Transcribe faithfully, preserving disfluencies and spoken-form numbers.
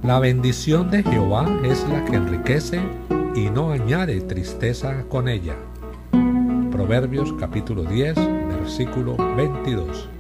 La bendición de Jehová es la que enriquece y no añade tristeza con ella. Proverbios capítulo diez, versículo veintidós.